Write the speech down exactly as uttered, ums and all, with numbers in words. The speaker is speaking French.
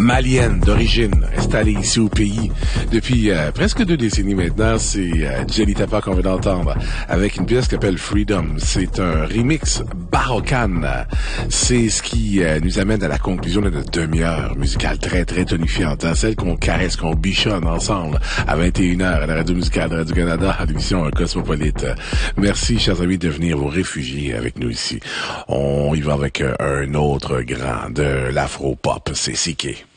malienne d'origine, installée ici au pays depuis euh, presque deux décennies maintenant. C'est euh, Jelly Tapa qu'on vient d'entendre avec une pièce qui s'appelle Freedom. C'est un remix barocan. C'est ce qui euh, nous amène à la conclusion de notre demi-heure musicale très très tonifiante, hein, celle qu'on caresse, qu'on bichonne ensemble à vingt et une heures à la radio musicale de Radio-Canada à l'émission Cosmopolite. Merci chers amis de venir vous réfugier avec nous ici. On y va avec euh, un autre grand de l'afro-pop, c'est C K.